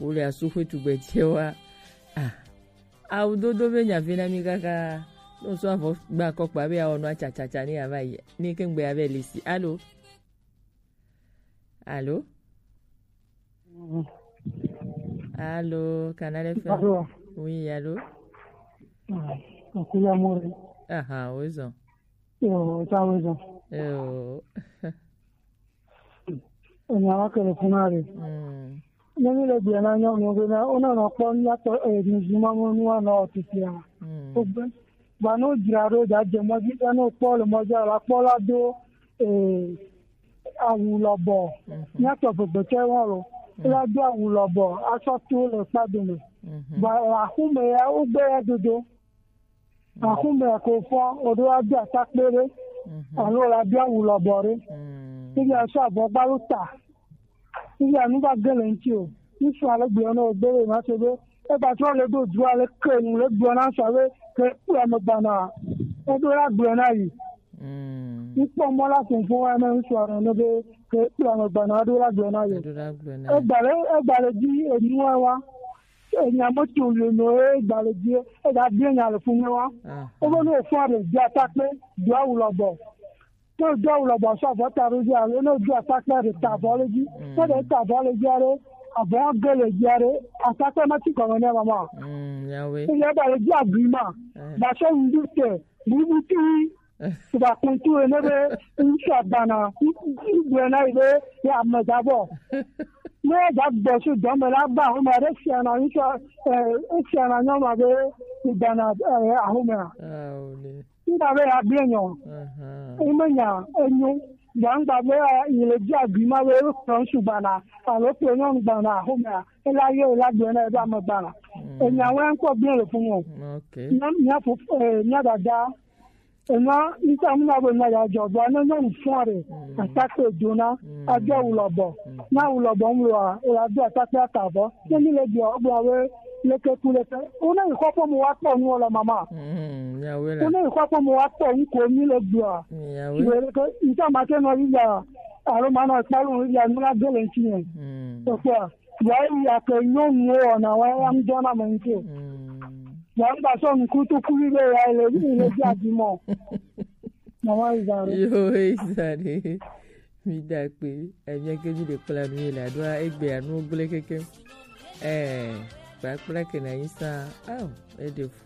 ule asuhu tubechewa audodo benya vina mikaka no so avo gba kokpa be onu achachacha ni avaye ni kengbe ave lisi allo Allô, Canal FM. Allô. Oui, allô. Kuya Mori. Aha, ozo. Ozo. Onyawa telefonare. Nani le bia na nyo no na ona na po nya to nzima mo nwa na otitia. Ba no jiraro da je mo bi na po le mo ja la po la do awulobo. Nya to bo che won ro. La do awulobo aso to le padun. Ba ahume ya ugbe dodo. Ahume ko fo odo abi atakpere. Alo la do awulobo re. Ti aso abo baruta. Ti anu ba gele nti o. Isu ale gbe ona obere ma sebe. E ba to le do ju ale kenu le gbe ona sawe ke pu am bana. E do la gbe na yi. Ipo mo la fun wa na isu ara no be ke pu am bana do la gbe na yi. E gbare ji enu wa. Enya mo ti o le no e gbare ji e da bi enya le fun wa. O bo no fun re ji atakpe do awulobo. To do awulobo so fo taru ji ale no ju atakpe re ta boloji. So de ta boloji are abo gele ji are atakpe ma ti ko ne mama. Yawe. E ya gbare ji agrima. Ba so ndu te bu ti ba kuntu e ne be insha bana. Igbe na ile ya medabo. No that boss do me la ba o ma re si ana ni so si ana nyo ma be idana ahuma ole nda be abienyo imenya enyu yanga be ile ji agrima be so subana alo pe nyo ngana ahuma ela ye la gbe na ba mo bana enya wa nko bi le fun o okay nya fu nya dada ena nta mu na bo na ya jo ba no nyo fore atake dona ajo ulobo na ulobo mu wa e abi atake atabo ni le bi ogbo we leke kuleke ona ikopo mu wa po nu ola mama ya we la ona ikopo mu wa po nko ni le bi a ya we nta ma te no ya aro ma na palu ya nu la gele nti so kwa ya ke nyo mu ona wa am dona ma nti Yamba so mkutu kulibe ya ile jadi mo. Mama izaro. Yo izare. Mi da pe e ke mi de kula nu ile adwa egbe anu ogbele keke. Pa ke na isa. E defu.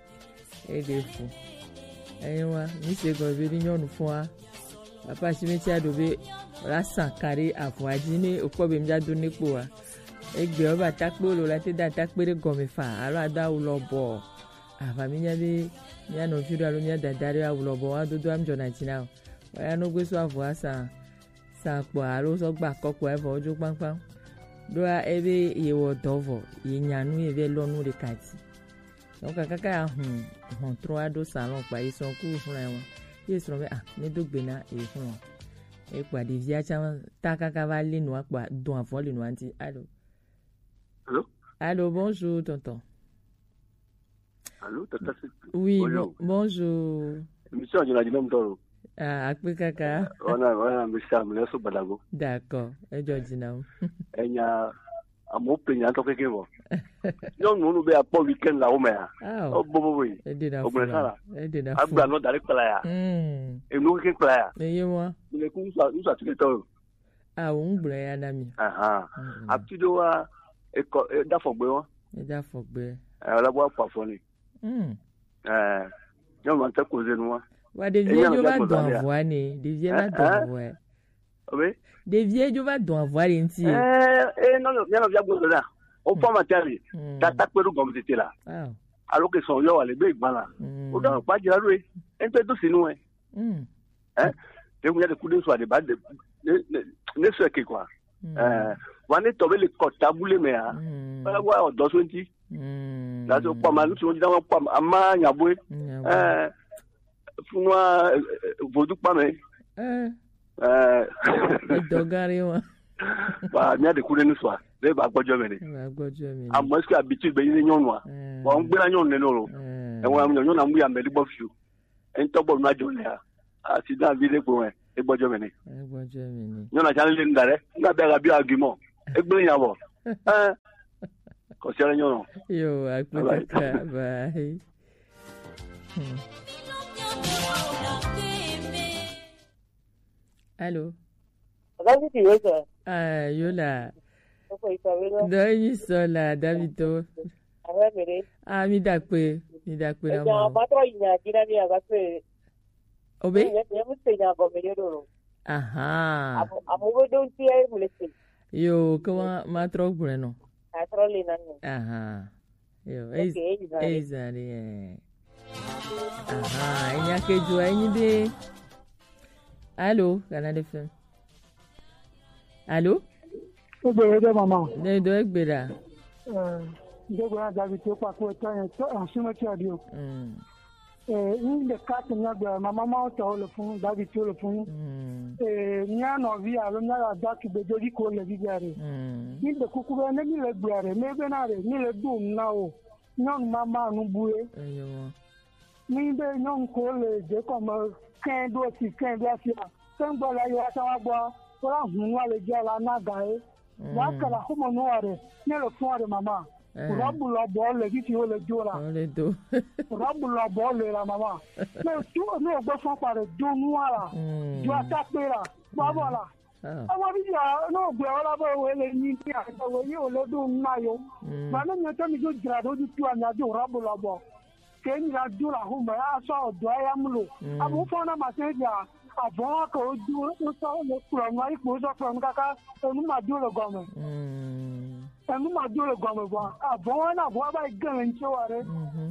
Ewa, mi se go be ni nyonu fun wa. Papa si mi ti adobe rasan kare afuaji ni opobe mi jadu nipo wa. Egbe oba takpolo la te da takpere gomefa alo ada ulobo ava minya be nya no fido alo nya dadare ulobo adodo am jona tina wa ya no gbe so avu asa sa po alo so gba kokko e fo ojo panpan do a ebe yewo dovo yinyanu ebe lonu le kati donc kaka hon tro ado salon pa ison ku fun la won yeso be ni do gbe na e fun e pa de via cha ta kaka va le no pa don avon le no anti allo. Allô, bonjour, tonton. Allô, tata. Oui, bonjour. Monsieur, je l'ai dit même toro. Akpe kaka. Ona, monsieur, me laisse balago. D'accord. Et Georgina. Enya, amo penya to keke bo. Non, nous be a po weekend la omea. Oh, bobo. Edina. Obresala. Edina. Abga no direct playa. E no weekend playa. Eye moi. Le ku nous a tué toro. On playa nami. Aptido wa e da fogbe won e da fogbe la bo pa fo ni yo man ta ko zenu wa de vieux jo va don avoir ni de vieux va don avoir oui de vieux jo va don avoir nti non ya no via go la o pa materi ta ta peru gom tete la alo ke son yo wale be igbala o da pa jira ru en pe do sinu de mu ya de kude so de ba de ne so ke kwa wani tobe le kotabule me ha wala wa odo 20 la so pa ma lu so jida won pa ama nyabwe funwa vodu pa me idogari wa ba mi ade kure ni so le ba gbojo me ni amo eski habitude be ni nyonu wa won gbe na nyonu le no ro e won am nyonu na mu ya me ligbo fiu en to bo na jo le ha accident bi le po e gbojo me ni nyonu na chale le ndare nga be ga bi argument egbe yan bo kɔsiara nyɔnu. Yo, akpɛtaka, bye. Allô? Ah, Yola. Doi sola, Davito. Ah, mi dakpe na mo. Obe? Aha. Yo, comment ma trop bueno. Aha. Yo, ezari. Aha, inya kejo enyi de. Allô, Canada FM. Allô? Obe mama. Ne do egbera. Ndegwa Davito kwa kwa asuma ti adio. In the cat nya mama ma to le fun Davito le fun. Nya no vi alo nya da ki be jodi ko le bigare. Ni de kuku be ne ni le gbare me be na re ni le dum na o. Nyon mama nu buye. Ni be nyon ko le je ko mo kan do si kan bia si. Kan gbo la ya ta wa gbo. Ora hun wa le je la na ga e. Wa kala ko mo no are. Ni le fun are mama. Rabu la bole kiti o le jora. Ole do. Rabu la bole la mama. No tu no gbo fun pare do nu ara. Jo atapera. Baba la. Awa bi ya no gbe ola bo we le ni ti a we yi o le do na yo. Ba no mi to mi jo jira do tu anya do rabu la bo. Ke ni la do la hu ma a so do ya mulo. Abu fo na ma se ja. Avon ko do o so le kuro ma ipo so from kaka onu ma do le gomo. Enu ma do le gomo bo. Avon na bo ba gan nche ware.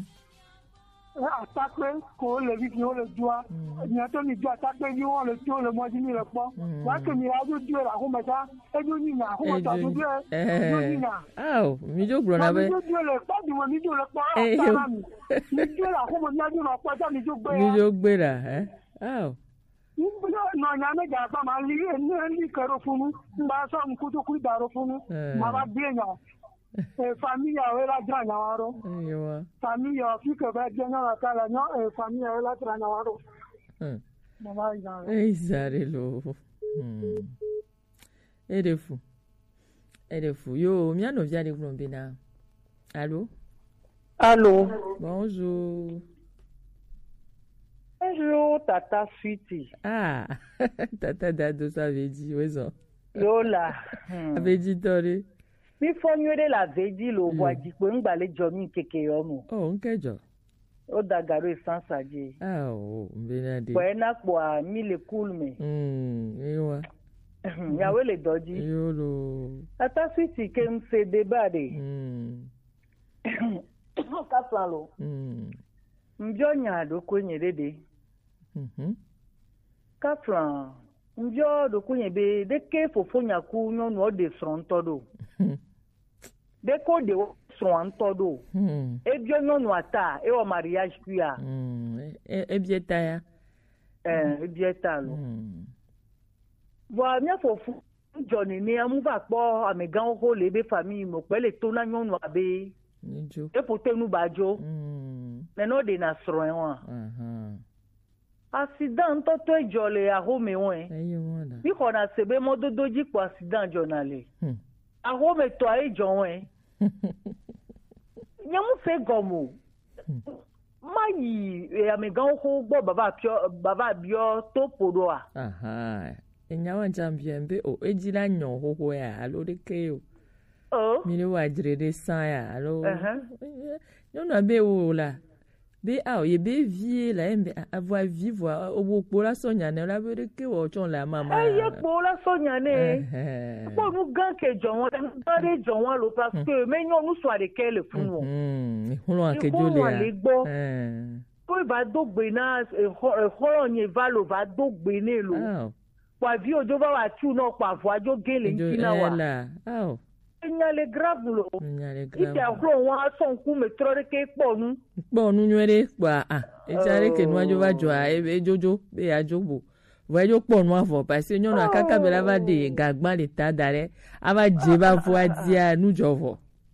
Atakpe ko le bi ki o le jua. Ni ato ni jua atakpe ni won le ti o le mo di ni le po. Wa ke mi aju di la ko meta. Eju ni na ko meta do di. Eju ni na. Ah, mi jo gro na be. Mi jo le pa di mo mi jo le pa. Mi jo la ko mo ni aju na pa ja mi jo gbe. Mi jo gbe ra, Ah. No nya me ja pa ma li ni kero funu. Ba so nkutu ku daro funu. Ma ba bi nya. Famille a la drana waro. Famille a fi que va bien la kala no famille a la drana waro. Mama ina. Ezarelo. Edefu. Yo, mi ano via de Grombina. Allô? Allô? Bonjour. Bonjour, Tata Sweetie. Ah, Tata Dado, ça avait dit, oui, ça. Yola. Avait dit, Tori. Mi fonyore la veji lo waji pe ngbale jo mi keke omo. Oh, nkejo. O dagaro esansaje. Ah, oh, benade. Po ena po a mi le cool me. Ewa. Ya we le doji. Yolo. Tata Sweetie ke mse debade. Ka plalo. Mjo nya do kwenye dede. Ka plan. Mjo do kwenye be de ke fofo nya ku nyo no de fronto do. Deko de son todo. Ebio no no ata e o mariage kuya. Ebieta ya. Ebieta lo. Wa mi afofu Johnny ni amu ba po amegan ho le be famille mo pele to na nyonu abe. Nijo. E potenu bajo. Ne no de na sro enwa. Accident to ejole a home won. Bi ko na sebe mo dodoji po accident jonale. Aho me to ai jonwe. Nyamu fe gomo. Mayi amegan ho gbo baba bio to podo a. Aha. Enyawa champion be o ejila nyon ho ya alo de keo. Oh. Mi le wa jire de san ya alo. Non na be o la. Be a ye be vie la embe avoir vivre au po la sonya ne la be de keo chon la mama. Ye po la sonya ne. Po nu gan ke jonwa de jonwa lo parce que mais nyon nu so de kele fun won. Holo akejo le. Po ba dogbe na holo nye valo va dogbe ne lo. Kwa vi ojo ba wa tu no kwa voajo gele nkina wa. Ah. Nyale grave lo. Ite aklo wa son ku metrore ke ponu. Ponu nwere pa ejare ke nwajo ba jo ejojo be ajobo. Voyo ponu afo parce que nyon akaka be la va de gagban le ta dare ava je ba fo adia nu jovo.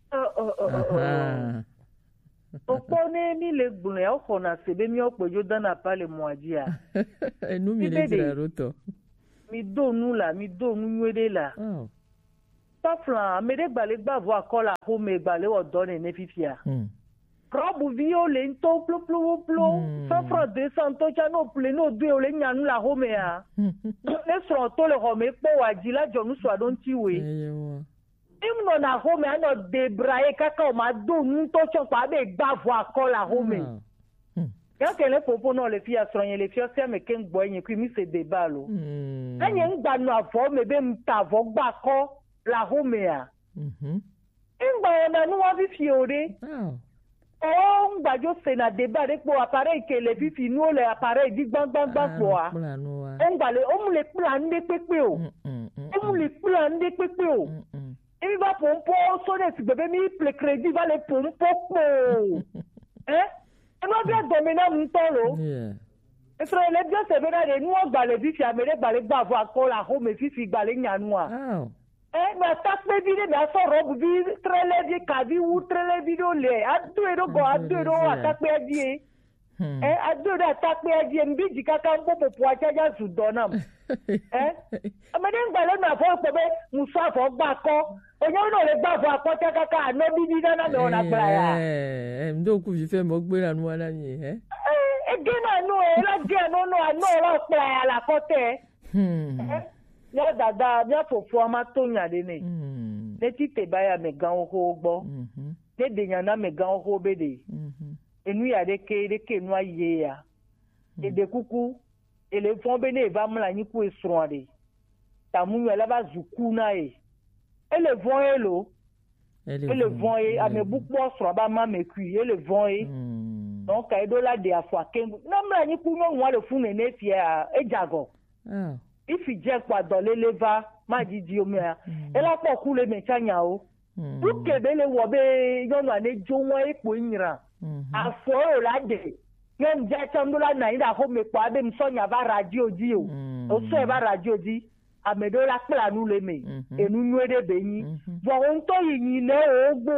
Opone mi le gbun o kona sebe mi opejo dana pale mo adia. Enu mi le dira roto. Mi do nu la, mi do nu nwere la. Tafla, me de gbale gbavo akola ho me gbale odone ne fifia. Robu violento plo plo plo. Safra de santo chano pleno de ole nyanu la ho me a. Ne so to le ho me po wajila jonu so don tiwe. Imno na ho me ano de brae kaka o ma do nu to cho pa be gbavo akola ho me. Quand les propos non les filles astroyen les filles c'est mais qu'un boy qui mi se débat lo. Quand y ngba no afo me be mtavo gba ko la homea. Ngba na no wa fi fiore. Oh ngba jo se na débat de po appareil que les filles nous les appareil di bang bang bang po a. Ngba le o mu le plan de pepe o. O mu le plan de pepe o. Il va pompo sonner si bébé mi le crédit va le pompo. Hein? Non bien dominant mon tolo. Et frère les bien c'est vrai nous on va les vivre améré balé ba voir ko la home fifi balé nyanwa. Mais ta pe vide mais so robe vi très levier kavi ou très levier le adoro go adoro attaque die. Adoro attaque die mbi dikaka mpo po achaja sudonam. Ameden balé na fo pe musa fo gba ko. Onye no le gba fo akota kaka no bibi na me ona gba ya. Ndo ku fi fe mo gbe lanu ala ni Egena no la dia no la pa la kote. Ya dada ya fofo ama tonya de ne. Ne ti te ba ya me gan ho gbo. Ne de nya na me gan ho be de. Enu ya de ke no aye ya. E de kuku ele fon be ne va mla ni ku esron de. Tamu ya la ba zuku na e. Ele vont elo. Ele vont e a me bukpo sro ba ma me kui ele vont e. Donc a do la de afwa ken. Na mla ni ku no nwa le fun ne fia e jago. If je kwa do le leva ma jiji o me a. E la po ku le me chanya o. Du ke be le wo be yo no ne jo won e po nyira. Afo o la de. Yem ja chamdo la na ida ho me kwa be msonya ba radio ji o. O so e ba radio ji. Amedo la pla nu le me enu nu de beyin bo on to yin ne ogbo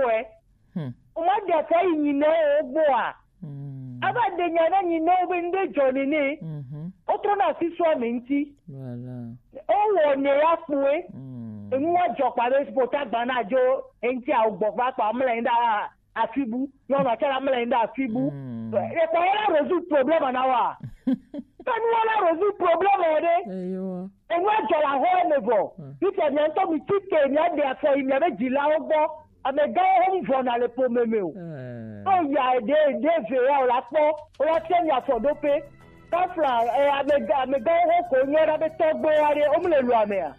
o ma de fa yin ne ogbo a aba de nya na yin ne obe nde joni ni o tro na si so me nti wala o wo ne ya puwe enu wa jo pa be sport agba na jo enti a ogbo pa mle nda afibu yo na tara mle nda afibu e ko ya resolve problem na wa tani wala resolve problem ode eyo and what you are horrible. You can enter me chicken, and therefore you never dilao. I'm a guy home for a poor memo. Oh, yeah, they very well. Or send you for dope. That's right. I'm a guy home, you're a talk boy, only Ramea.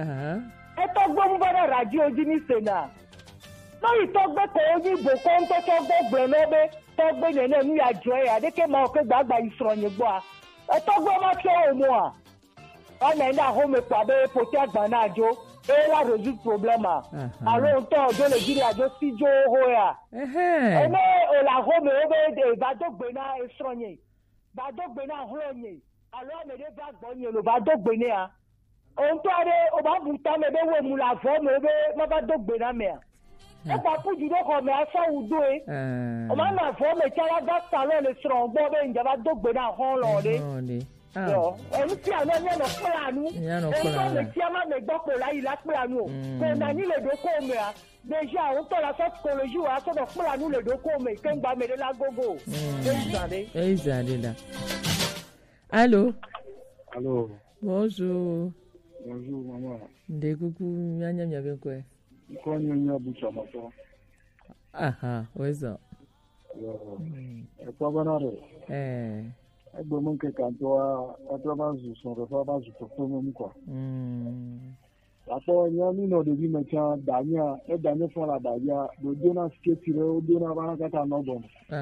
I talk about radio, Jimmy Sena. No, you talk back only Bocon, talk about Brenobe, talk by the name of Joy. They came out back by Israel. I talk about my show more. On est là, on me parle pour Banajo, et la résoudre problème. Alors, on t'a donné le dire à Jossi Jo Hoya. Et mais, on la home et Badok Bena est soigné. Badok Bena Hoye. Alors, on me dit Badok le Badok Bena. On t'a dit, on va vous t'amener où on la forme, mais Badok Bena mère. Et pas pour dire qu'on met à ça ou deux. On m'a la forme et qu'à la date, ça le strong, bon, il y a Badok Bena Hollande. Ẹni tí àwọn ẹni ẹ̀nà pẹ́lá nù. Ẹni tó lè tí a máa lè gbọ́ pé láyé lápẹ́lá nù. Kò náà ní lè dókòó mi à. Déjà àwọn tó la sọ́ọ̀tì kòlójú wa sọ́dọ̀ pẹ́lá nù lè dókòó mi. Kéńgbà mèrè lágógó. Ẹ ìzàdé là. Allô? Allô? Bonjour. Bonjour, maman. Ndé coucou, nyanya bien quoi? Quoi nyanya boucha maman? Où est ça? Et quoi banare? Egbe mon ke kanto a trabajo son refabajo pour moi quoi. Apo nya mi no de bi mecha danya e danya fon la danya do dona sketire o dona bana kata no bon.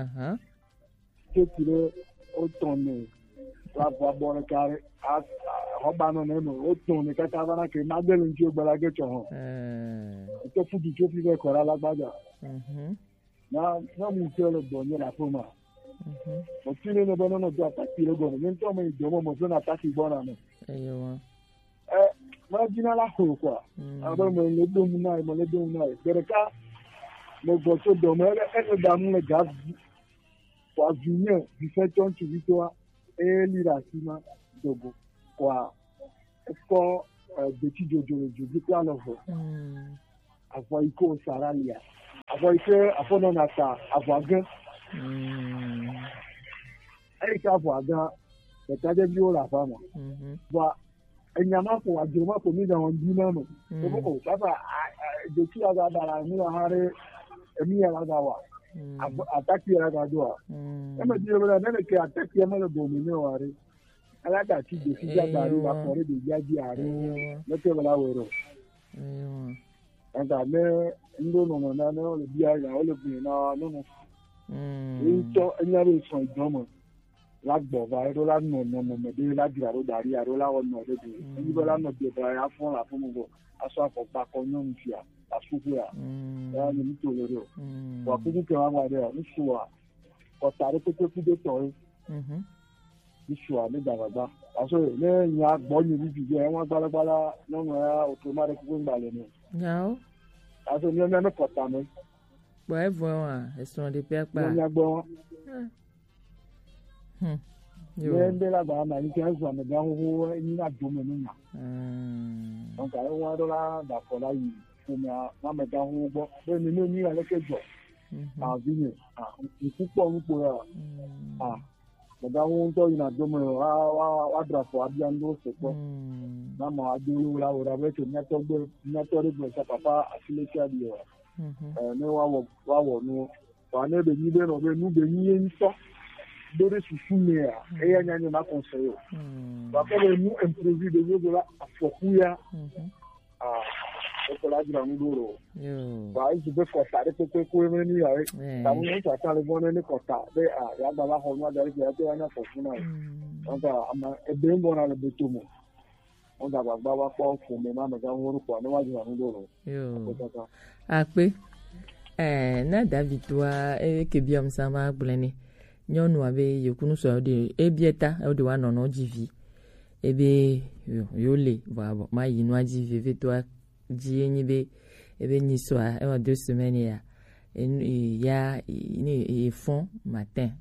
Sketire o tonne. La po bore kare a obano ne no o tonne kata bana ke na de nji ogbala ge cho. To fu di to fi be kora lagbaja. Na mu se le bonye la foma. Mo tile ne bono no do ataki le gono men to me do mo so na ataki bona no eyo ma jina la ko kwa aba mo le do mu na mo le do mu na bereka mo go so do mo e da mu le gas kwa junye di fe ton tu vitoa e li rasima dogo kwa ko de ti jojo di plan of afọ iko saralia afọ ike afọ nọ na ta afọ aga ike afọ aga etaje bi ụlọ afọ ma ba enyamako ajirumako mi na wọn bi na no o papa doki aga dara mi na hare emi ya aga wa ataki ya aga do ema di bela na ke ataki ya ma do mi ne ware ala da ti de si ja dari ba kore de ja ji are ne ke bela wero anda me ndo no na no le bia ya o le bi na no no to enyare so idomo lagbo va ero la no me de la gira ro dari aro la no de ni bela no de ba ya fun la fun mo aso afo pa ko no ntia asuku ya ya ni to le ro wa ku ke wa wa de ni suwa ko tare ko ku de to ni suwa ni dagba aso le nya gbo ni bi je won gbalagbala no mo ya o to mare ku ngba le ni yao aso ni na ko ta me bo e vo wa esun de pe pa nya gbo yo ndé la ba na ni ke so me ga ho ni na do me ni na donc ay wa do la da ko la yi fún mi ma me ga ho gbo be ni ni ale ke jo vi ni ku po mu po ya me ga ho to ina do me wa dra fo abia ndo se po na ma adu la ora be ke na to re gbe sa papa asile ti abi wa ne wa wo no wa ne be ni be no be nu be ni nso dore susu me ya eya nya ni ma conseil wa ko le nu improviser de yo la afokuya ko la jira mu doro wa isu be ko tare ko me ni ya ta mu ni ta tale bon ni ko ta be ya ba ho ma dari ya te na fofuna onda ama e be mo na le betumo onda ba wa ko fun me ma ga ho ru ko ni wa jira mu doro akpe na David wa ke biam sama bulani nyɔnu abe yekunu sɔ de ebieta o de wa nɔnɔ dzivi ebe yo le vɔ ma yi nua dzivi ebe to dzi enyi be ebe nyi sɔa ewa 2 semaines ya ya ni fond matin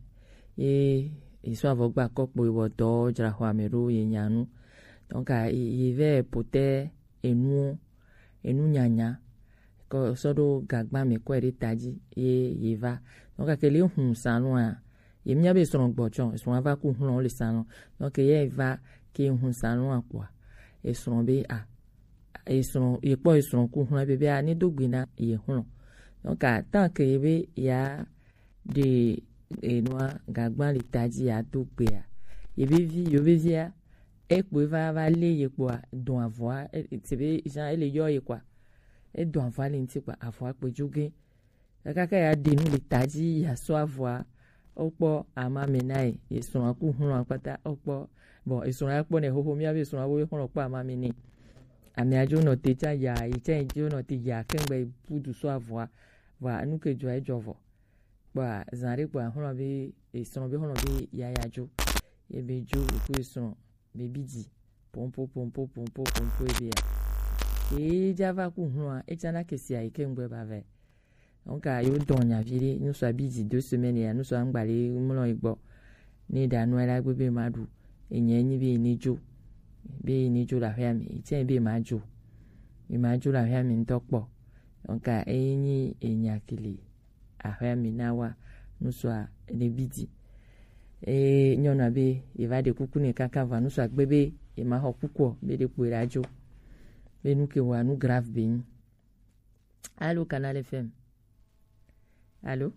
sɔ avɔ gba kɔkpo wɔ dɔ dzra xɔ ame ɖo ye nyanu donc yi ve potɛ enu nyanya kɔ sɔ ɖo gagba me kɔ ɖe ta dzi ye va donc akele hun sanua ye mia be sɔrɔ gbɔtsɔ sɔrɔ va ku hlɔ le salon donc ye va ke hun salon akwa e sɔrɔ be e sɔrɔ ye kpɔ e sɔrɔ ku hlɔ be a ne do gbina ye hlɔ donc tant que ye be ya de noa gagba le tadzi ya do gbe ya ye be via e kpo va le ye kpo don avwa se be jan ele yo ye kwa e don avwa le nti kwa avwa kpo joge kaka ya de nu le tadzi ya so avwa okpo ama menai esun aku hun apata okpo bo esun akpo ne hoho mi abi esun awo hun okpo ama meni ami ajo no te cha ya ite jo no te ya kengbe pudu so avwa wa anu ke jo ejovo ba zare kwa hun abi esun bi hun bi ya jo e be jo ku esun be biji pompo e be e java ku hun e chana ke si ai kengbe ba ve donc yo donya viri nous soit busy 2 semaines ya nous soit ngbale mulo igbo ni da no la gbe madu enyenyi be ni jo la hia mi ite be maju la hia mi ntokpo donc enyi enyakili a hia mi nawa nous soit ne busy nyona be e va de kuku ne kaka va nous soit gbebe e ma ho kuku be de po radio be nous ke wa nous grave be Allô Canal FM. Allô?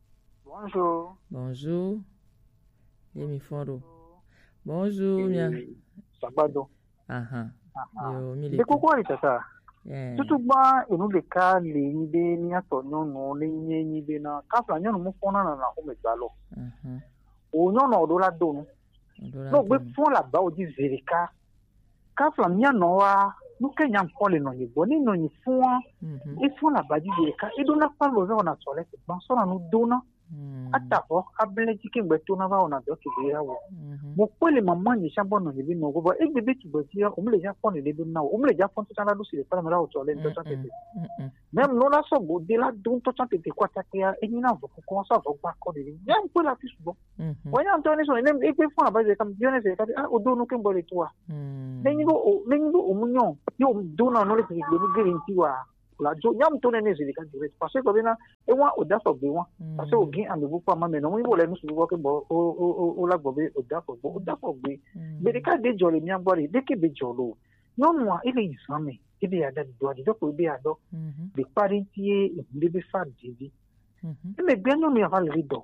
Bonjour. Yemi Fondo. Bonjour, mia. Sabado. Yo, de koko ni tata. Tutu gba enu le ka le ni be ni ato no le ni be na ka fla nyonu mo fona na ho me gba lo. O nyono do la do no. No gbe fun la ba o di zerika. Ka fla nya no wa nous Kenyans pour les non-y boni non-y font ils font la badie de cas et donnent pas le verre on a toilette bon ça nous donne à d'abord à belgique mais tout n'a pas on a d'autres qui verra bon pour les mamans ni chambon non y no go et bébé qui dire on me les japon les deux na on me les japon tout ça là dessus pas me là au toilette tout ça même non là ça go de là donc tout ça te quoi ça que et ni na va comment ça va pas quoi il y a un peu la fiche bon voyez Antoine son même et puis font la base comme bien c'est ah au dos nous qu'on boit toi nengo o munyo yo do na no le pe le garanti wa la jo nyam to ne ne zili kan dire parce que bena e wa o da fo be wa parce que o gin am bu pa ma me no mo le nusu wo ke bo o la go be o da fo be be de ka de jole mi agbori de ke be jolo no no ile isame ibe ya da do di ko be ya do be parentie e de be fa di e me gbe no mi fa le do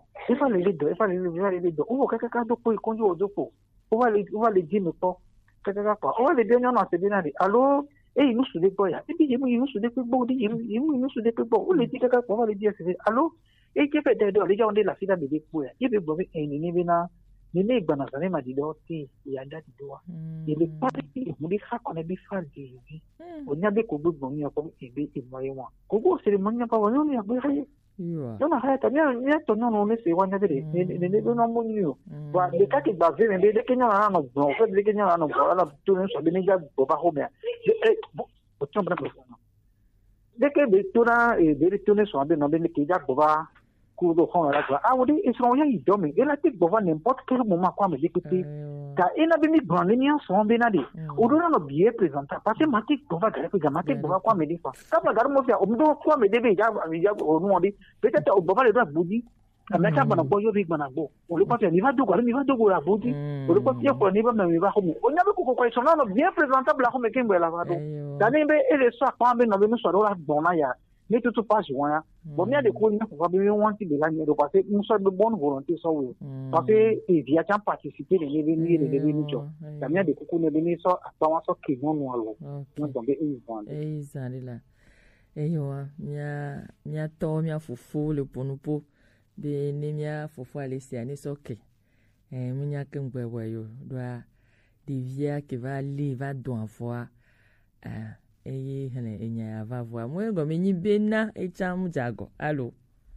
o ka do ko ikonjo o do ko o va le di me po ka o va le de no na se bina di allo e inu su de boya e bi yemu inu su de pe bo di yemu inu su de pe bo o le di ka ko va le di se allo e ke pe de do le ja onde la fida be de po ya e be bo be ni be na ni ne gbana sare ma di do ti ya da di do wa e le pa ti mo di ha ko ne bi fa di o nya be ko gbogbo mi ko e be e mo ye wa ko go se mo nya pa wa no ya be ha yo na ha ta nya to no ne se wa nya de ne no mo ni yo wa de ka ti ba ve ne de ke nya na no bo ko de ke nya na no bo la tu ne so de ne ja bo ba ho me o chambra ko de ke be tu na e de tu ne so be no be ne ke ja bo ba ku do ho la ko a wo di isro ya i do me e la ti bo va n'importe quel moment kwa me de ke ti ka ina be mi brand ni so be na di o do na no bien présenter parce que matik bo va gare ko matik bo va kwa me di fa ka ba gar mo fia o do kwa me de be ja o no di peut-être o bo va le do budi ameka bana bo yo big bana bo o le pas ni va do la budi o le pas ko ni ba me va ho o nya be ko ko so na no bien présentable ho me ke mbela va do da ni be e le so kwa be no be no so la bona ya ni tout pas joint bon il y a des cours il faut pas bien wanti de la ni do parce que nous sommes de bonne volonté ça oui parce que il y a tant participer les événements jo il y a des cours ne venir ça pas ça qui non nous nous tomber une vente ça là et yo mia to mia fufu le ponupo be ne mia fufu aller c'est ani soke munya kengwe yo doa divia qui va aller va doit voir eye hene enya va voir moi go me ni bena e cham jago allo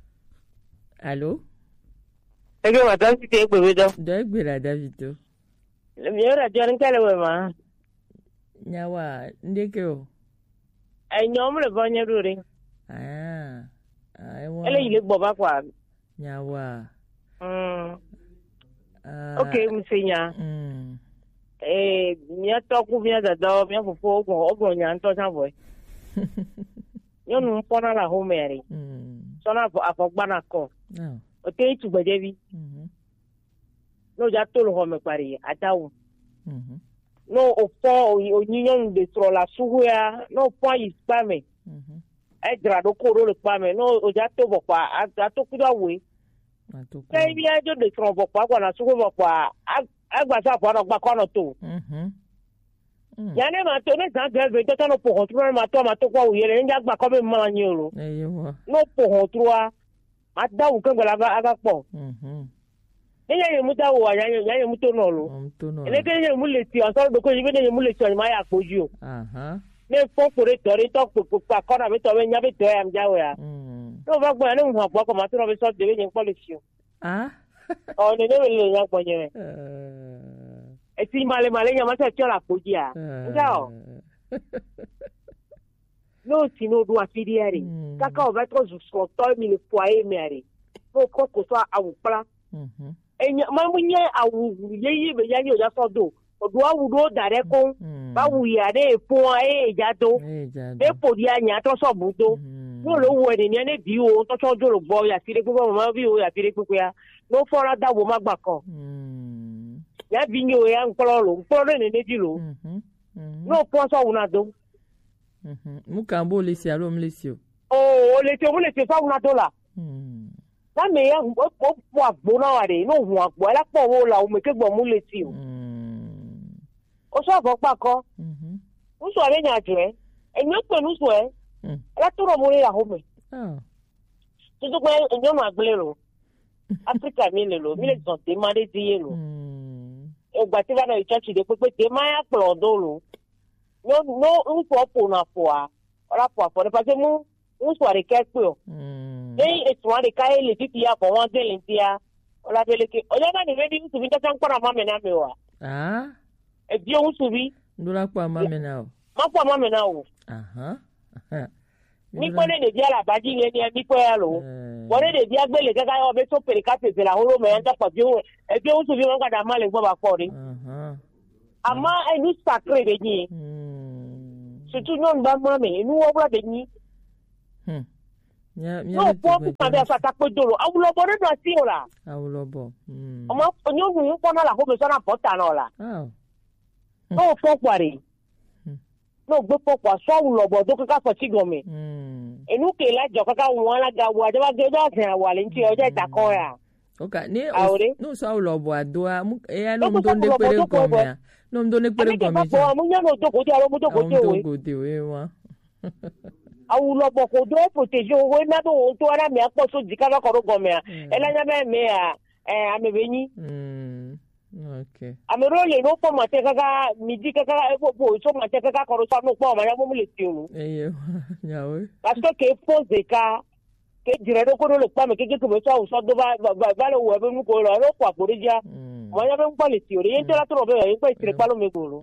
ege wata si te gbe do gbera Davido le mi ora je nkele we ma nyawa ndeke o ai nyom le bonye ruri ai wa ele ile gbo ba kwa nyawa okay msinya mia toku mia da do mia fofo ogo nya nto san boy yo nu pona la ho meri so na afogba na ko o te tu gbeje bi no ja to lo ho me pari atawu no o fo o nyiyan de tro la suhu ya no po yi pa me e gra do ko ro le pa me no o ja to bo pa ato ku da we kai bi ajo de tro bo pa kwa na suhu bo pa agba sa po no gba kono to yane ma to ne san gbe to no po ho tro ma to kwa uyere nja gba ko be ma nyi oro no po ho tro a ma da wu kan gba aga po ye mu da wo ya ye mu to no lo ele ke ye mu le ti o so do ko yibe ye mu le ti o ma ya poju o ne fo pore tori to pa kona be to be nya be to am jawe ya no ba gba ne mu ha ko ma to no be so de be yin policy o ne le ya gbo yen e ti male nya ma se ti o la poju ya ngao no ti no do afiriere kaka o va to so to mi le foyer meri no ko so awu pla enya mamunye awu yeyi be ya ni o ja so do odo awu do dare ko ba wu ya de fun ja do be po dia nya to so bu do no lo wo ni ne bi o to so do lo gbo ya tire gbo ma bi o ya tire pepe ya no fora da wo magba kan ya bi ni o ya npolo ni ne di lo no po so wu na do mu kan bo le si aro mu le si o le te so wu na do la na me ya po agbo na wa de no hu agbo ala po wo la o me ke gbo mu le ti o so fo pa ko o so re nya je enyo pe nu so ala to ro mo le la ho me ti to pe enyo ma gbe ro Africa mi le lo mi le so te ma de ti ye lo e gba ti ba na church de pe te ma ya plo do lo no un po na po a ora po de pa se mu un so re ke pe o etu wa de kai le titi ya ko won de le ntia ola bele ke ola na ni ready to bi ta san para mama na me wa e bi o su bi ndura kwa mama na o ma kwa mama na o ni ko le de dia la baji le ni mi ko ya lo bo le de dia gbele kaka o be so pere ka te la horo me anta pa bi o e bi o su bi won ka da ma le gbo ba ko ri ama e ni sacré de ni surtout non ba mama me nu o bra de ni No po pa be sa takpo dolo. Awulobo ne do si ola. Awulobo. Omo onyo hu po na la ho me so na pota na ola. No po kware. No gbe po kwa so awulobo do ka fo ti gomi. Enu ke la jo ka won la ga wa ba ge do se wa le nti oje ta ko ya. Okay, ni no so awulobo adoa e no mdo ne pere gomi ya. No mdo ne pere gomi. Ko mu nya no do ko ti aro mu do ko ti we. Go de we wa. Awulobo ko do protection we na do to ara me apo so jika ka koro gomi ya. Ela nya me a amebenyi. Okay. Amerole no po mate kaka midi kaka po so mate kaka koro so no po ma ya mo le ti onu. Yawe. Parce que pose ka ke diredo ko le pa me ke ko so so do ba le wo be mu ko lo ko aporija. Mo ya be npa le ti ori yen tera to be yen pa itire pa lo me goro.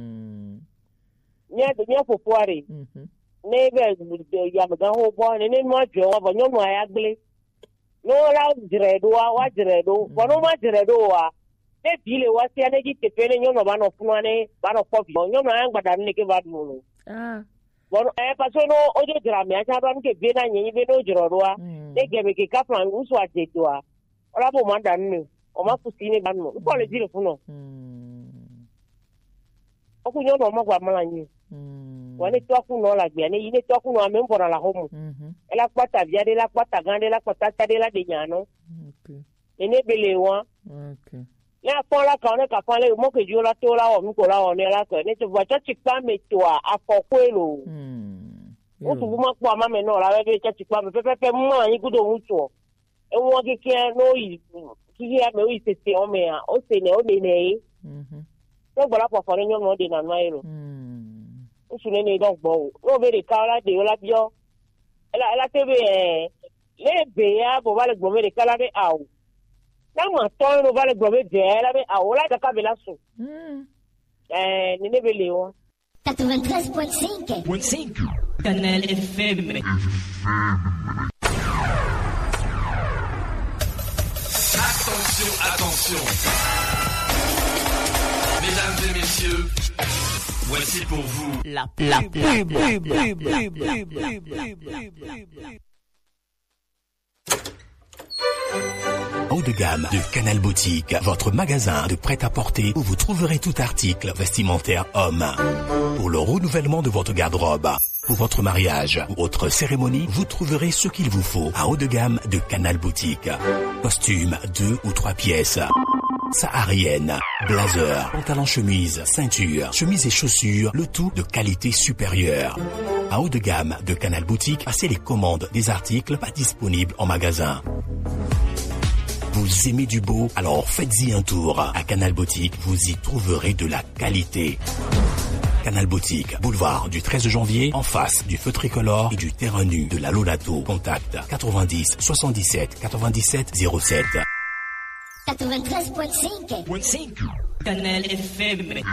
Nya fo poare. Ne be ya me gan ho bo ne mo jo wa bo nyo mo ya gble. No la diredo wa diredo, bo no ma diredo wa. Ne bile wa si ane ji tepene nyo no ba no funu ane ba no kofi. Nyo no an gbada ne ke ba dulu. Bon parce no ojo dira me acha ba nke be na nyi be no jiro roa. Ne gebe ke ka plan usu ate to a. Ora bo ma dan ni. O ma kusi ni ba no. Ko le jiro funo. O ku nyo no ma gwa mala nyi. Wale to ku no la gbe ne yine to ku no ame mbora la homu. Ela kwata bia de la kwata gande la kwata tade la de nyano. Ene bele wa. Okay. Ya pola ka ne ka pale mo ke jola to la o mi ko la o ne la ko ne to va cha ti pa me to a fo kwelo. O tu ma po ama me no la be cha ti pa me pepe mo anyi gudo mu to. E wo ke ke no yi ki ya me o se se o me a o se ne o ne ne. To gbola po fo ne nyo no de na na ero. O su ne ne don gbo o be de ka la de o la bio. Ela te be le be ya bo ba le gbo me de ka la de a o. Nama ton no vale gobe de la be aola da kabela so. Ni ne bele wo. 93.5. Canal FM. Attention. Mesdames et messieurs, voici pour vous la Haut de gamme de Canal Boutique, votre magasin de prêt-à-porter où vous trouverez tout article vestimentaire homme. Pour le renouvellement de votre garde-robe, pour votre mariage ou autre cérémonie, vous trouverez ce qu'il vous faut à haut de gamme de Canal Boutique. Costumes 2 ou 3 pièces, saharienne, blazer, pantalon chemise, ceinture, chemise et chaussures, le tout de qualité supérieure. À haut de gamme de Canal Boutique, passez les commandes des articles pas disponibles en magasin. Vous aimez du beau? Alors faites-y un tour. À Canal Boutique, vous y trouverez de la qualité. Canal Boutique, boulevard du 13 janvier, en face du feu tricolore et du terrain nu de la Lolato. Contact 90 77 97 07. 93.5. Canal FM.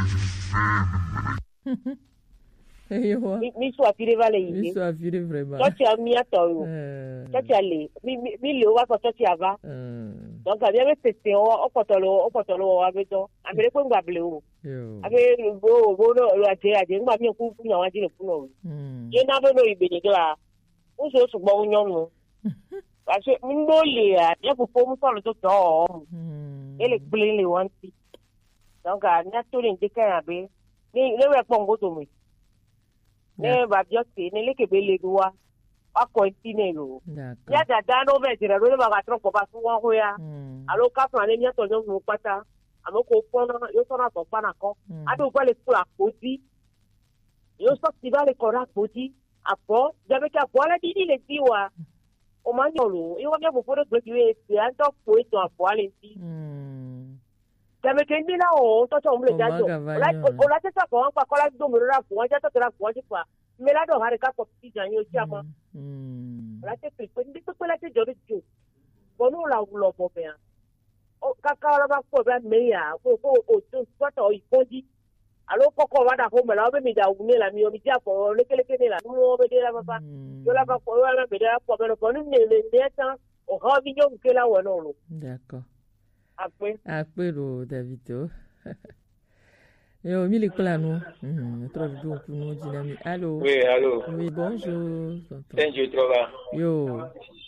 Mi so afire vale yi. Mi so afire vraiment. Toti ami ato. Toti ale. Mi le wa ko toti ava. Donc abi ave tete o potolo wa beto. Amere ko ngba ble o. Abe bo no lo aje ngba mi ku fu yan wa ji le fu no. Ye na be no ibe ni la. O so gbo nyon no. Parce mi no le a, ya ko fo mu so lo to to. Ele ble le wanti. Donc a na to le ndika abe. Ni le we pongo to mi. Ne ba biote ne le kebele duwa continue lo ya dada no be dire lo ba tro ko ba fu won ho ya alo ka fun ale ni to no mu pata amoko fono yo so na to pa na ko ado ko le ku apoti yo so ti ba le ko ra apoti apo jabe ka po ala di le ti wa o ma nyolo e wa me bo foro gbe ti we ti an to po to apo ale ti jabe ke ni la o to to mu le jajo o la te sa ko an pa ko la do mu ra fu won ja to ra fu won ti pa me la do hare ka ko ti jan yo chama la te pe ndi to la te jori ju bonu la ulo bo be o ka la ba ko ba me ya ko o to to o ikondi alo ko wa da ho me la be mi da u ne la mi o mi ja ko le kele ne la mo be de la papa yo la ba ko la be da ko be no ne ta o ha vi yo ke la wa no lo d'accord. Après le Davito. Yo, mi l'école nous. Trop de pour nous dynamique. Allô. Oui, allô. Oui, bonjour. Bonjour, Trova. Yo.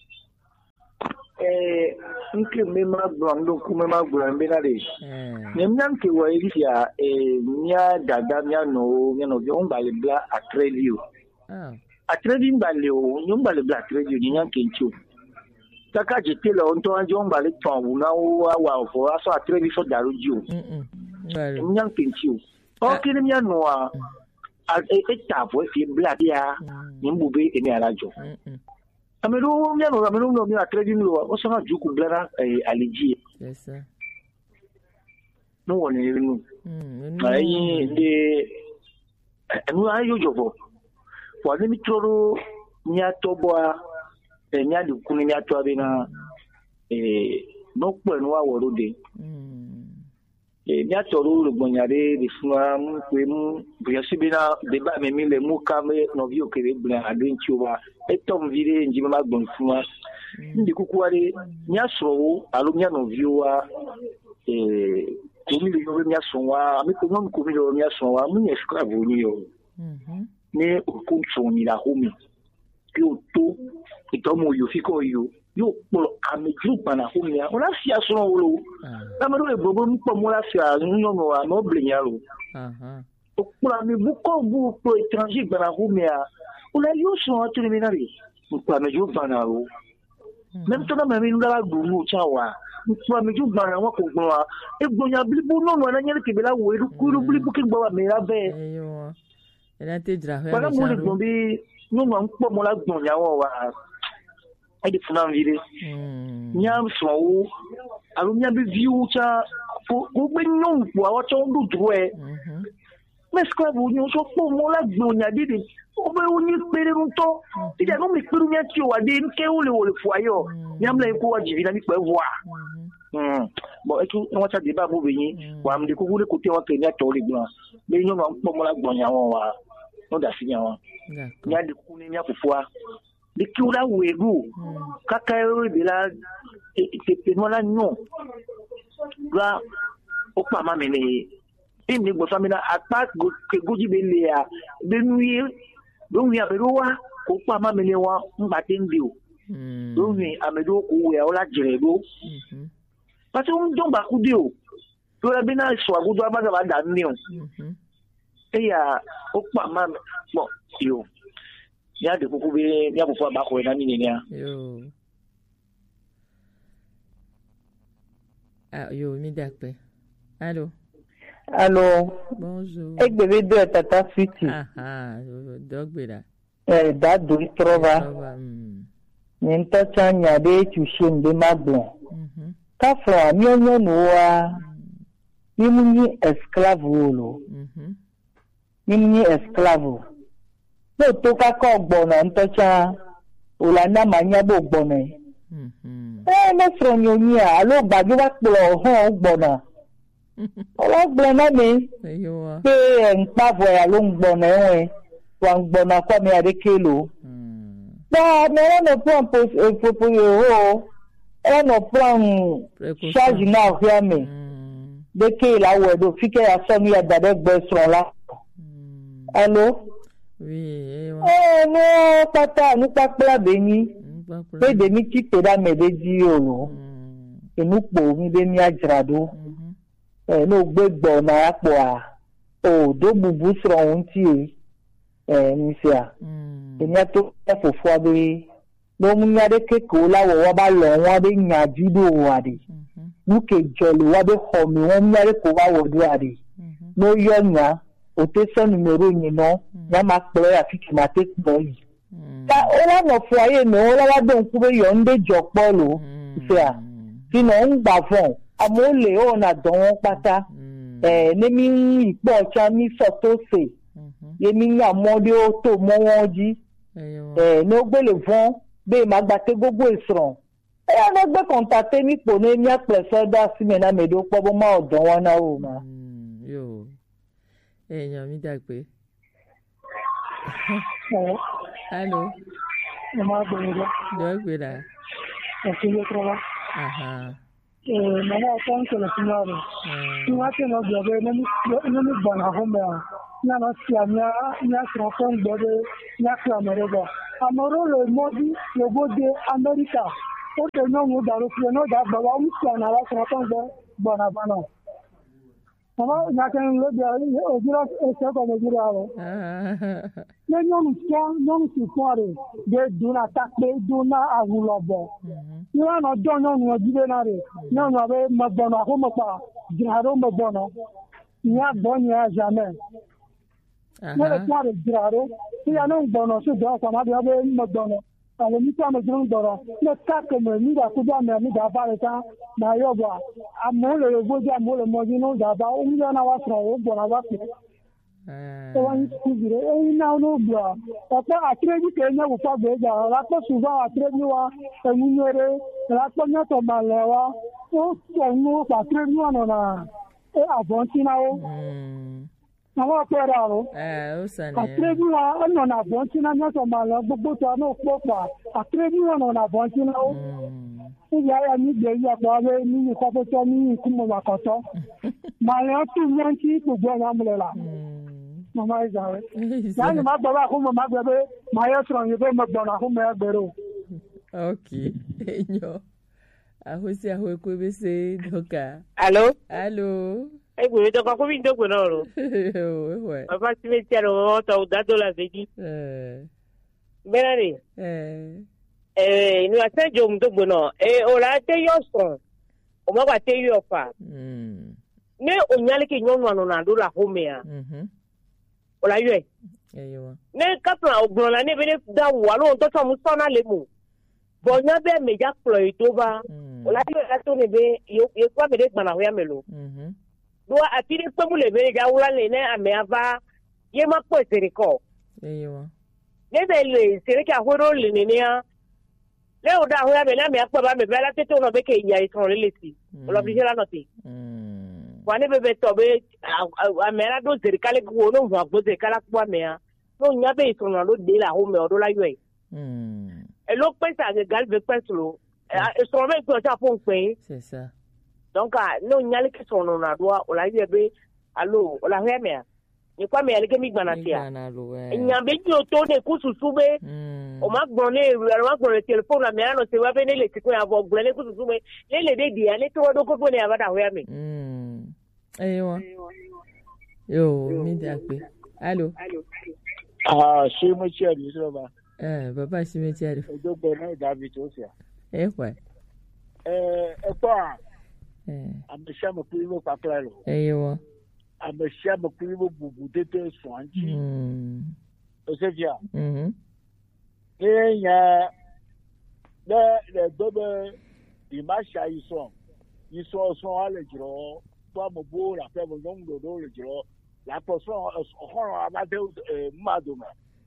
Nke mema gbando kumema gbambe na de. Nyam ke wa elisia nya dada nya no on ba le bla a trade a trading ba le o nyum ba le bla trade nya ke nchu. Taka jete le on to anjo on ba le ton wu na wa fo aso a trade so daru ju. Nya ke nchu. O ke nya no a ta fo fi bla dia nymbube eni alajo. Amelo mi a trading lo o so na juku blara aliji. Yes sir. No one even ai de enu ayo jobo. For me troro nya toboa nya de kunu nya to abina no po enu aworo de. Nya toro lo gbonyare de funa mu pe mu buya sibina de ba me mi le mu ka me no vi okere bla adin chuba etom vire njima magbon funa ndi kukuare nya so alo nya no viwa komi le yo nya so wa ami ko non komi le nya so wa mu nya skra voni yo ne o kunso ni la homi ki o to itomo yo fiko yo polo amejuru pana homi ya ona sia so wo na me do bobo mu po mo la sia nyo no wa no blinyalo o kula mi buko bu pro étranger pana homi ya ona yo so terminari kwa meju bana ro même to na me nda la gunu chawa kwa meju bana wa ko gbo wa egbonya blibu no no na nyere kebela wo edu kuru blibu ke gbo wa me la be eyo ela te dra he para mo le gbo bi no mo npo mo la gbonya wa ai funa vire nyam so wo alu nya bi view cha ko gbe no po awo to ndu duwe mescla bu nyo so po mo la gbonya dide obe oni pere nto ti ja no mi peru nya ti o ade nke o le fo ayo nyam la ko wajibi na mi pe voa bo e tu no cha de ba bo be yin wa mi de ko le ko te wa ke nya to le gbo be nyo no po mo la gbonya wa no da si nya wa nya de ku ni nya fufua de ki o la weru kaka e be la te mo la nyo la o pa ma me ni ni gbo famina apa ke goji be le ya be nuye don ya berowa ko pa ma me le wa mbate ndi o don ni amedo ko we o la jere do pati un don ba ku de o to la be na so agudo ba ba da ni o ya o pa ma mo yo ya de ku be ya ko fa ba ko na ni ni ya yo yo mi dakpe allô. Allô. Bonjour. Egbebe de tata Fiti. Dogbera. Da do trova. Nenta chanya de chushinde mablon. Ka fra mi onyo noa. Ni muni esclave lo. Ni muni esclave. No to ka ko gbona ntocha. Ola na manya bo gbona. Me fra nyonya alo gbaju wa plo ho gbona. Ọlọ́gbọ̀n náà mi pé ń pàbọ̀ ẹ̀yà ló ń gbọ̀nà ẹ̀wọ̀n wà ń gbọ̀nà kọ́ mi àdékè lò. Gba mẹ́rẹ́ nà plan popo yòówó ẹ̀ nà plan ṣáàjì náà híà mi dékè ìlàwọ̀ ẹ̀dọ̀ fíkẹ́ yà sọ mi àdàdẹ́ gbẹ sọ̀rọ̀ la. Hello. Ní pátá nípa pẹ́lábẹ́ yín pé dèmí tí pèdá mẹ́ẹ̀dẹ́ jí òòlù inú pò mi bẹ́ mi àjàràdó. No gbegbo na akpo o do bubu sro unti nsia enya to fofo abe no munya de keko la wo ba lo won be nya jido wade nuke jole wa be ho mi won nya de ko ba wo do ade no yo nya o te so numero ni no ya ma pe afiki ma te boy ta o la no fo aye no la wa do nku be yo nde jopo lo nsia ti no ngba fun amole o na don pata nemi ipo cha mi so se yemi ya mode o to mo won ji no gbele fun be ma gba te gbogbo isran no gbe contact mi po ne mi apreso da si me na me do po bo ma odon won na o ma yo èèyàn mi dagbe allô ma gbere do gbera o ki yo trova Mama phone to the tomorrow. You want to know the enemy born at home. Nana Siamia, National Phone Body, National America. Amorolo Modi, Lobode, America. What the no would know that, but I'm saying I was Bonavano. Mama, Nakan look at the Giro. Non si fuori, di un attacco, di una avulobo. You are not done on what you did. No, Madonna, Homapa, Jaroma Bono. You are Bonia Jamais. Non è chiaro il girato, io non dono su dopo, ma devo avere il dono. Allora mi chiamo il dono, non sta come mi da cubana, mi da fare ma io va, a mole lo voglio, a mole mogino da va, un giorno a vostro, buona vacca. E ogni stupido, e in uno bra. Papa a tre di che ne vuoi fare, la cosa va a tre di qua, e un ore, la cosa non male va, o sono a tre di non ha, e a Bontinao. Àwọn ọ̀pẹ̀rẹ̀ àrùn. Àtúrẹ́bíwọ̀n ọ̀nà àbọ̀ntíná ní ọ̀sán máa lọ gbogbo tó ọ̀nà òpópà. Àtúrẹ́bíwọ̀n ọ̀nà àbọ̀ntíná ó. Níbi ayé mi gbé yí ọ̀pọ̀ ọ̀rẹ́ ní ìkọ́pẹ́tọ́ ní ìkúmọ̀ àkọ́tọ́. Màá tún yẹn tí gbogbo ọ̀nà amúlẹ̀lá. Màmá ìjà rẹ̀. Láyé má gbọ́ bá kúmọ̀ má gbẹ pé màá yẹ sọ̀rọ̀ yìí pé mo gbọ̀nà kúmọ̀ ẹgbẹ̀rún. Ok, enyo. Ahosi ahokwe bese doka. Allô? Ego to kwa kubi ndoko noro. Papa simeti aro ta udado la vedi. Benari. Ni asejo mdogo no. Ola te yoso. O ma te yofa. Ne onyale ke nyonu anu na do la homea. Ola yue. Ne kapla ogbon ne bele da walo to so mu sona lemu. Bonya be meja klo itoba. Ola yue ato ne be yo kwa be de gbana ho ya melo. Do atiri pemule be ga wula le ne ameava ye ma po seriko eyo ne be le serika horo le ne ya le o da ho ya be na me apa ba me be la tete no be ke ya ison le lesi o lo bi la noti wa ne be to be amera do serika le ko no ho agbo serika kwa me ya no nya be ison lo de la ho me o do la yo e lo pesa ge gal be peslo e so me ko ta pon pe c'est ça. Donc, no nyale ke sono na doa o la yebe alo o la heme ni kwa me alike mi gbanatia nyambe ti o to de kususube o ma gbon le ma gbon le telephone na me ano se wa be ne le tikun abo gbon le kususube le de dia le to do ko ne abada ho yame eyo yo mi da pe allo ṣé mo ti ari so ba baba ṣé mo ti ari ojo gbe na David Osia kwa amesha mokuribo paklalo eyo amesha mokuribo bubu tete swanji osefia enya le dobe imasha ison so ale jiro to amobo la pe mo ngondo do le jiro la person ohoro abade madoma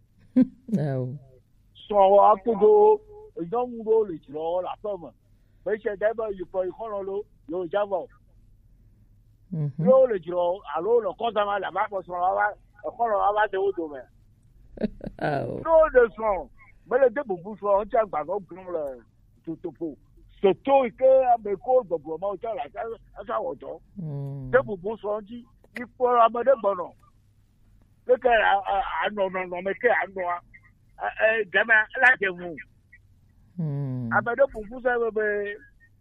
so akugo ngondo le jiro la pe mais c'est d'abord il faut lo yo javo lo le jiro alo lo cosa ma la ma so wa de odo me no de son mais le debu so on tient gbago gun le tutupo so to ke abe ko gbogbo ma o ta la sa wojo debu so ji ipo amade gbono le ke no me ke anu gama la je mu amade bubu sa be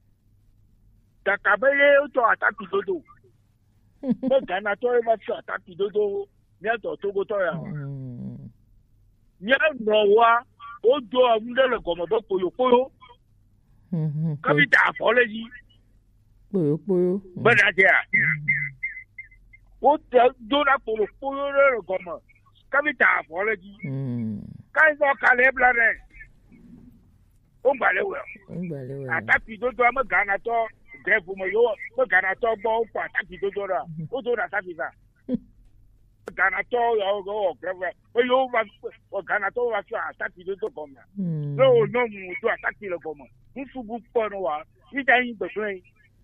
takabele to ataki dodo be gana to e ma to ataki dodo ni to togo to ya ni no wa o do amule le gomo do poyo kabita afole ji poyo be na je o te do na poyo le gomo kabita afole ji kai so kale blare o gbalewe ataki dodo am gana to defu mo yo mo gana to gbo po ataki dodo ra o do na safiza gana to yo go greve o yo o gana to wa so ataki dodo goma no mu do ataki le goma nsugu po no wa ida yin gbegbe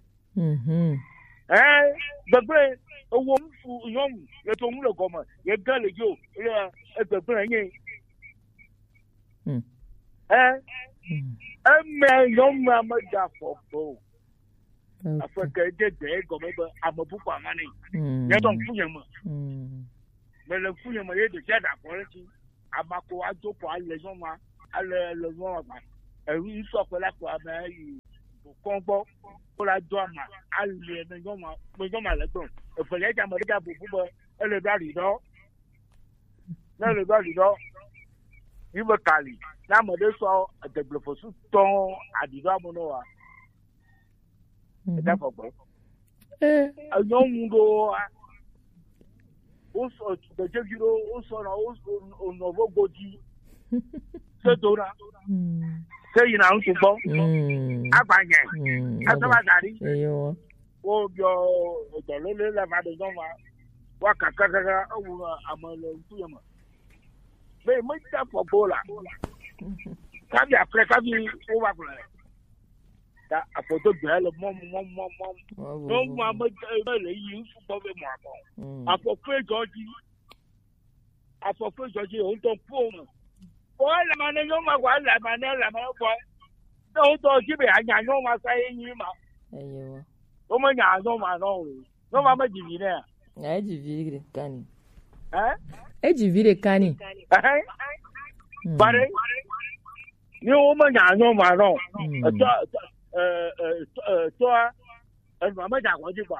gbegbe owo nfu yom le to mu le goma ye gan le yo gbegbe yin yom ma da fofo Afrique de comme à mon pouvoir mané. Il y a donc fouillement. Mais le fouillement est de faire d'accord. À ma coado pour les gens, à le voir. Et oui, il faut que la quoi, mais pour combo, pour la douane, à les gens, mais gens à la donne. Il faut les gens me regardent beaucoup, et le gars, il dort. Là, le gars, il dort. Il veut caler. Là, me déçoit, développer sous ton, à dire à mon noir. D'accord. Un nouveau also the Jegiro also on Novo Godi. So Dora. Say you know to go. Abanye. Atabagari. Oh, your the little Lavadoma. Waka Kaka Amalo Tuyama. They make that for Bola. Kabi Africa over. A photo girl of mom. No, mamma, you for me. I prefer Georgie. I prefer Georgie on top phone. Boy, the man, no, my wife, my boy. Don't give me, I know my saying you. Oh, my God, no, my own. No, mamma, give me there. I give canny. Eh? Vire canny. But you woman, I know my own. Toi, elle m'a dit quoi du quoi.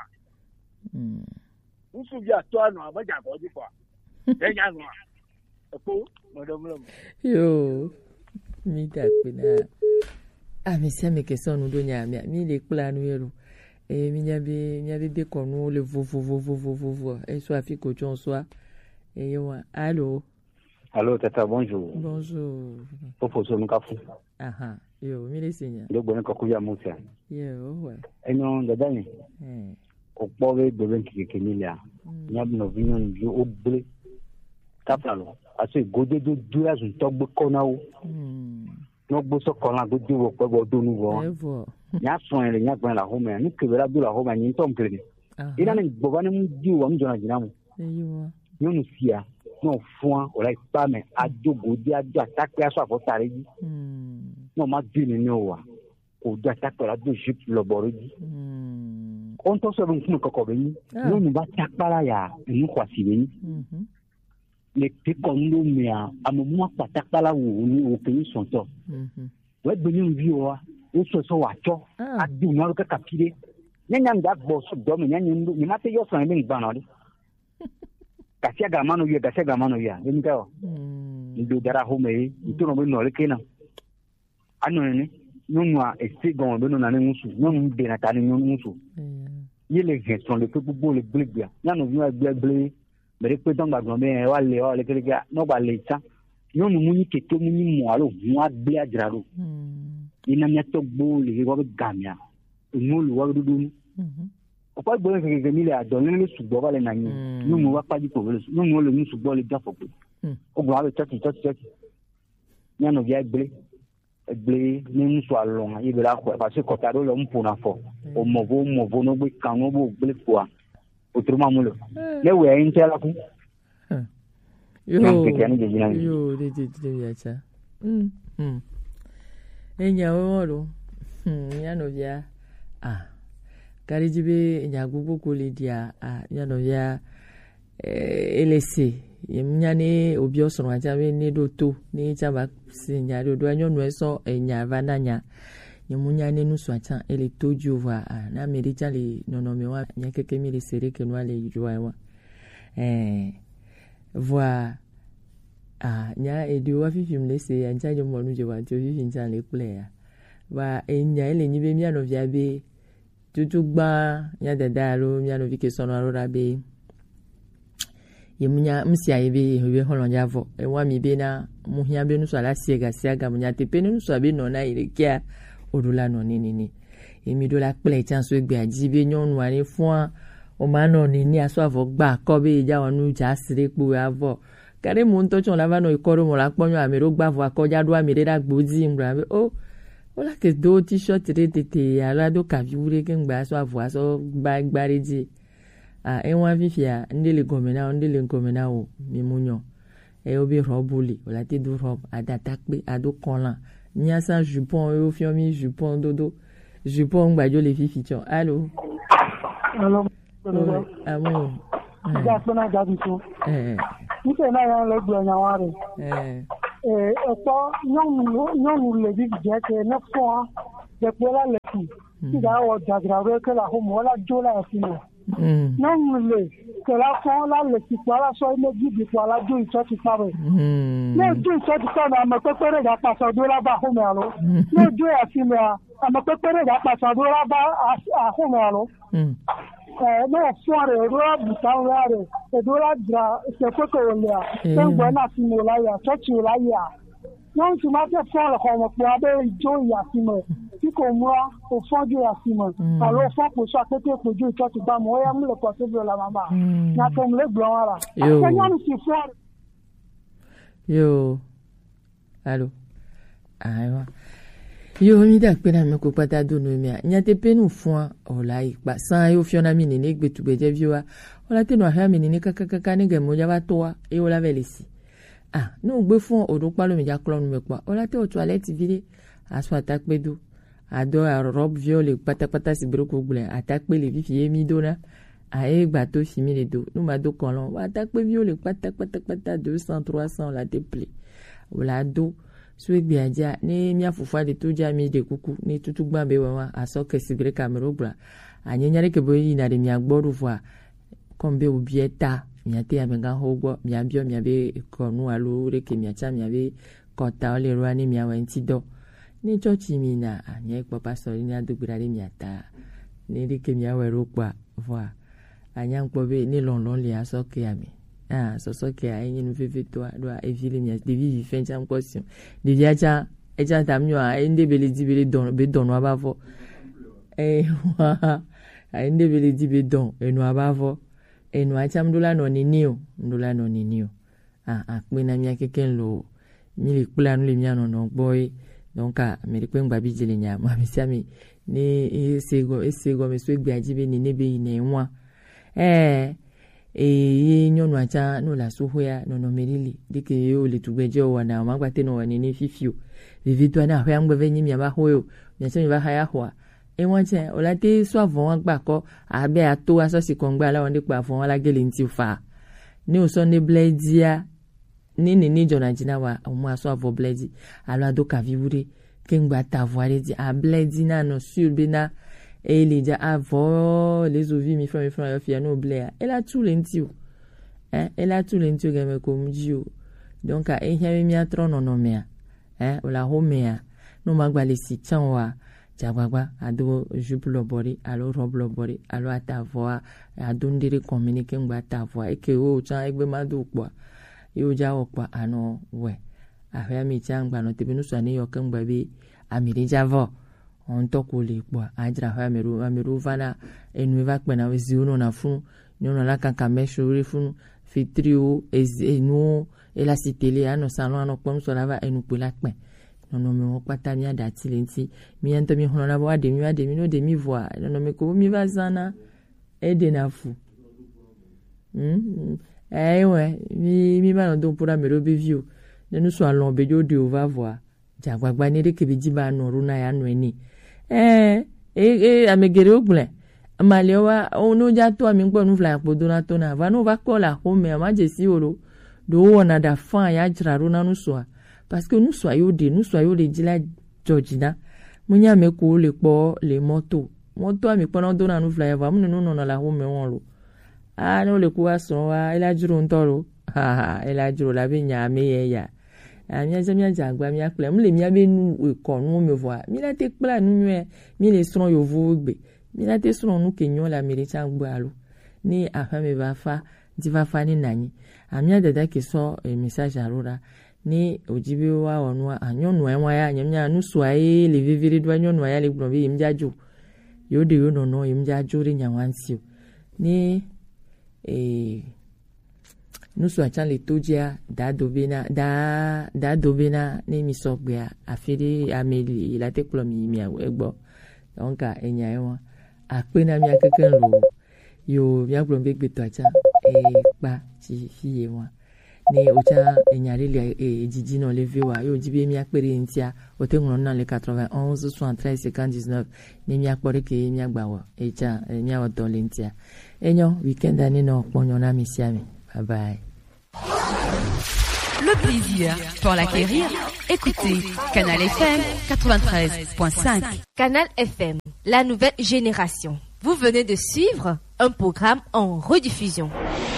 Vous souviez toi non m'a dit quoi du quoi. Et ya non. Pour madame. Yo. Mi ta pena. Ah mais ça me question nous donya mi les kula nous yero. Et mi nyabe de kono le vo. Et soit fi ko chon soit. Et yo allô. Allô tata bonjour. Bonjour. Popo so nkafu. Aha. Yo, mire sinya. Ndo bone ko kuya musa. Yo, wa. Enyo ndadani. Okpowe beben kikemilia. Nyab no vinyon jo oble. Tapalo. Aso gode do dura zun togbe konawo. No gbo so kola gode wo pe bo donu wo. Evo. Nya son ele nya gban la home ni kebela do la home ni tom krede. Ina ni boba ni mu di wo mjona jinamu. Eyo. Yo nu sia. No fun o la pa me ajogo di ajo attaque aso afotare ji. No ma dini ni o wa. O di attaque la do jip lo boroji. On to so bun ko be ni. No ni ba takpara ya ni kwasi be ni. Le pe kondo me a amu patakpala wo ni o pe ni sonto. We be ni bi o wa. O so wa cho. Adu no ka kapire. Nyanya nda bo so do me nyanya ndu ni ma te yo so en be ngba na ri. Gasia gamano ya ni ka o ndo dara home ito no no le kena ano ni nwa esti gon be no na ngusu no be na tani ngusu yele gestion le pe bubo le gblegba ya no yu gblegble mere pe don gbagbo me wa le kega no ba le ta no mu ni keto mu ni mo alo mu agbe ajraro ina mi to gbo le go be gamia no lu wa dudu Pourquoi bon que Emile a donné le sous-bois à l'année? Nous ne va pas du tout. Nous le sous-bois les gars faut que. Au bout avec tati. Il y a nos vieilles blé, nous soit long. Il veut la quoi parce que quand on l'homme pour l'enfant, au movo no be quand on blé quoi. Autrement nous le. Les ouais inter la coup. Yo, de ça. Et nya wolo. Ya no via. Ah. Karijibe nyagugo koledia nyanovia elese yemnyane obi osoro ajabe ne doto ne chaba sinya do anyonu eso enya vananya yemunyane nusu acha ele toju va na merita le nonome wa nyakeke mi le sere ke no ale juwa voa nya edio wa fifim le se anja jo monu je wa jo fifin chan le kule ya va enya ele nyibe mi anovia be tutugba nya dadalo nya no vike sono arora be yemunya msia yebe hwe holonja vo enwa mi be na muhia be nuso ala siega munya tepe nuso be no na irekia odula no ni emi do la ple chan so egbe ajibe nyonu ani fun o ma no ni aso avo gba ko be ja wonu ja sire po avo kare mu nto chon lava no ikoro mo la ponyo amero gba vo akoja do amere da gbozi mbra be o ola ke do t-shirt tete ala do kaviure ke ngba so avo aso gba reji enwa fifia ndele gomena o mimunyo obi robuli ola te do rob adata pe ado konla nya sa jupon o fiomi jupon dodo Je pense que les filles sont. Allô? Allô? Amour. Jasona Jabiso. Nous sommes là, le Glenaware. Et toi, non, le vivre, c'est 9 fois, depuis là, le coup. Il a au que la homme, la jola, sinon. Non, que la fois, là, le petit, voilà, soit une guide, voilà, deux, ça, tu savais. Mais deux, ça, tu savais, à me préparer à passer de là-bas, home, alors. Mais deux, à finir, à me préparer à passer de là-bas, à home, alors. Non, soirée, roi, bouton, et de là, c'est quoi qu'on y a. Donc, voilà, si nous l'ayons, ça, tu l'ayons. Non, tu m'as fait faire le home, pour aller, Joe, Yassimo. Si comme moi, au fond du Yassimo. Alors, au fond, pour chaque côté, pour Dieu, toi, tu vas mourir, le côté de la maman. N'a comme le blanc, là. Yo. Allô. Ah, yo mida pena me ko pata do no mia nyate penu fo o lai ba san yo fiona mi ne gbetu beje viwa o la te no ha mi ne kakaka ne gemo ya ba to e o la velesi ah no gbe fo o do pa lo mi ja klon me pa o la te o toilette vide aso attaque bedu ado robe viole pata si broko gbule attaque le vivie mi do na a e gba to fimi le do no ma do kolon attaque viole pata 200 300 la te pli o la do Sweet biaja ne mia fufa de toja mi de kuku ne tutu gba be wa aso ke sigre camera bra anyanyare ke boyi na de mi agboru fwa kombe obieta mi ate amenga hogbo mi abio mi abe konu alo re ke mi acha mi abe kota ole ro ani mi awenti do ni church mi na anye papa so ni adugbira re mi ata ni re ke mi awero pa fwa anyang pobe ni lonlon le aso ke ami so que a une vivre toi doit éviter les de vivre fin en question de viaja et ja tamio a inde bele di bele don be don wa ba fo a inde bele di be don e no ba fo e no acha mdula no ninio pe na mi akeken lo mi le kula no le mi ano no boy donc me le pe ngba bi jele nya ma mi sami ni esego me so egbe ajibe ni nebe ine nwa ye nyonu acha no la sohoya no merili dike yo le tugbeje o na magbate no wani ni fifio vivitu na hwa ngbe nyi mi ba hoyo mi se mi ba haya hwa e won che o la te so avon gba ko abe ato aso si kon gba la won de pa fun la gele nti fa ni o so ne bledia ni jona jina wa o mo aso avon bledi alo ado ka vivure ke ngba ta voile di a bledi na no sur bina et il dit avant les ovi mi frère fia no blea elle a tout l'entio elle a tout l'entio game comme dio donc a e mi atro no mea o la homea no magba le si chanwa jagba ado jupe lo bori alo robe lo bori alo ata voix ado ndire communiquer ngba ta voix e ke o chan egbe madu po yo ja o pa ano we a fe mi changba no tebinu so ani yo kangba bi amiri javo on tokole kwa ajra ha meru vana enu va kwena wezi uno na funu nyono la kanka mesho funu fitrio enu ela sitele ano salon ano pom so lava enu pela kpen nono me opata mi adati lenti mi ento mi hono na bo ade mi no de mi voix nono me ko mi vazana ede na fu ouais mi ba no do pura meru bevio nenu so alon bejo de ova voix jagbagba ni de ke beji ba no runa ya no eni amegere ogbule malewa onu ja to ami gbo nu fly podo na to na va no va kola home ma je si oro do wona da fan ya jraro na nu so parce que nu so yo le dila georgina munya me ko le po le moto ami po na do na nu fly va mu no na la home won lo no le ku aso wa ila juro ntoro ila juro la be nya me ya amia jamia jagba mi akple mu le mi abenu ekonu me voa mi la te kpla nu mi le son yo vugbe mi la te son nu kenyo la mi le changbo alo ni afa me va fa di va fa ni nani amia dada ke so message arora ni ojibi wa onu anyonu enwa ya nyamnya nu so ai le viviri do anyonu ya le gbo bi imjaju yo de yo no imjaju ri nyanwansi ni nous sommes les todia da dobena ne mi sogbea afiri ameli la te plomi mi agbo donc enya ewa apena mi akeken lo yo mi agbo be gbeto acha e pa ti fiye wa ne ocha enyare le ejiji no le vewa yo jibe mi akpere ntia o te ngono na le 91 73 59 ne mi akpore ke mi agbawo echa mi awodo le ntia enyo weekend ani no ponyo na mi siami. Bye bye. Le plaisir pour l'acquérir, écoutez Canal FM 93.5. Canal FM, la nouvelle génération. Vous venez de suivre un programme en rediffusion.